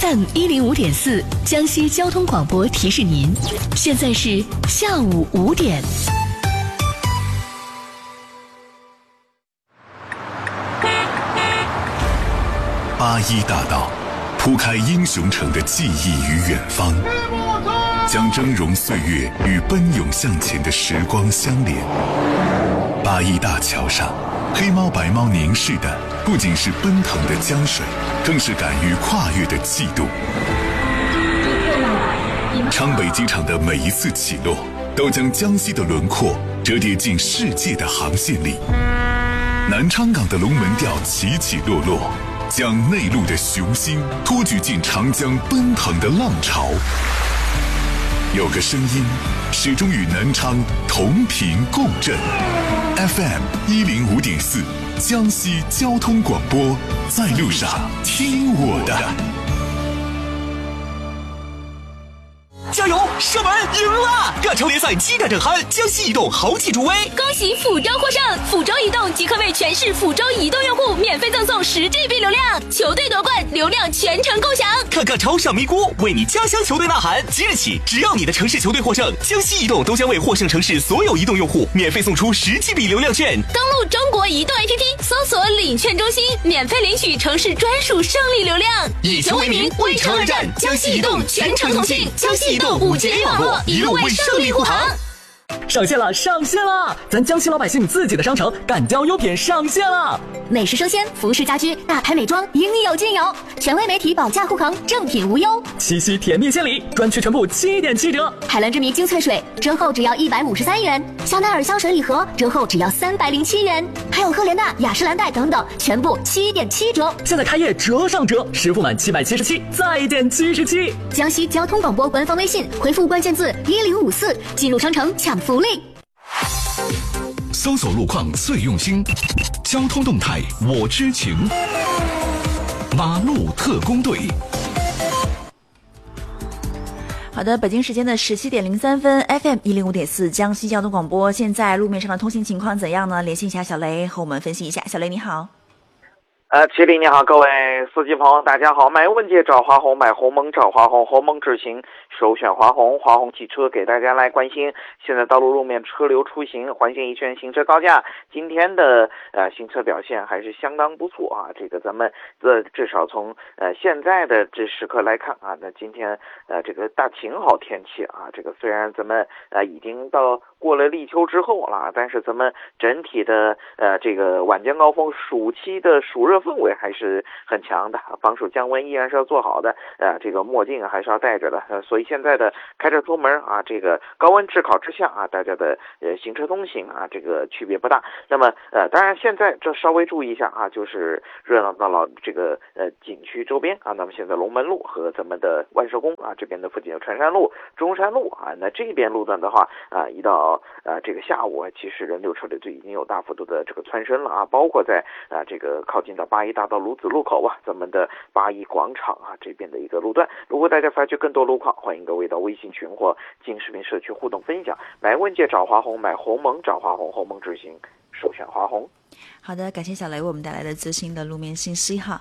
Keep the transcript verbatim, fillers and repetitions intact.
F M 一零五点四江西交通广播提示您，现在是下午五点。 八一大道铺开英雄城的记忆与远方，将峥嵘岁月与奔涌向前的时光相连。八一大桥上，黑猫白猫凝视的不仅是奔腾的江水，更是敢于跨越的气度。昌北机场的每一次起落，都将江西的轮廓折叠进世界的航线里。南昌港的龙门吊起起落落，将内陆的雄心托举进长江奔腾的浪潮。有个声音始终与南昌同频共振。 F M 一零五点四江西交通广播，在路上听我的。 加油！射门赢了！亚超联赛激战正酣，江西移动豪气助威， 恭喜福州获胜！福州移动即可为全市福州移动用户免费赠送十 G B 流量，球队夺冠，流量全程共享。 看看超上咪咕，为你家乡球队呐喊！即日起，只要你的城市球队获胜，江西移动都将为获胜城市所有移动用户免费送出十 G B 流量券。 登录中国移动 A P P， 搜索领券中心，免费领取城市专属胜利流量。 以球为名，为城而战，江西移动全程同庆，江西移动五 G A 网络，一路为胜利护航。 上线了，上线了！咱江西老百姓自己的商城敢雕优品上线了， 美食生鲜、服饰家居、大牌美妆应有尽有，权威媒体保价护航，正品无忧。 七夕甜蜜献礼，专区全部七点七折。 海蓝之谜精粹水折后只要一百五十三元，香奈儿香水礼盒折后只要三百零七元，还有赫莲娜、雅诗兰黛等等，全部七点七折。 现在开业折上折，实付满七百七十七再减七十七。 江西交通广播官方微信回复关键字一零五四，进入商城抢福利。 搜索路况最用心，交通动态我知情。马路特工队。 好的，北京时间的十七点零三分 ，F M 一零五点四江西交通广播。现在路面上的通行情况怎样呢？连线一下小雷和我们分析一下。小雷你好。 呃，齐林你好，各位司机朋友大家好。买问界找华宏，买鸿蒙找华宏，鸿蒙智行首选华宏。华宏汽车给大家来关心现在道路路面车流出行，环线一圈行车高架，今天的呃行车表现还是相当不错啊。这个咱们呃至少从呃现在的这时刻来看啊，那今天呃这个大晴好天气啊，这个虽然咱们呃已经到过了立秋之后了，但是咱们整体的呃这个晚间高峰暑期的暑热氛围还是很强的，防暑降温依然是要做好的，呃，这个墨镜还是要戴着的，呃，所以现在的开车出门啊，这个高温炙烤之下啊，大家的呃行车通行啊，这个区别不大。那么呃，当然现在这稍微注意一下啊，就是热闹到了这个呃景区周边啊，那么现在龙门路和咱们的万寿宫啊这边的附近有船山路、中山路啊，那这边路段的话啊，一到呃这个下午，其实人流车流就已经有大幅度的这个蹿升了啊，包括在啊这个靠近到八一大道鲁子路口啊，咱们的八一广场啊这边的一个路段。如果大家发觉更多路况，欢迎各位到微信群或进视频社区互动分享。买问界找华宏，买鸿蒙找华宏，鸿蒙智行首选华宏。 好的，感谢小雷为我们带来的最新的路面信息哈。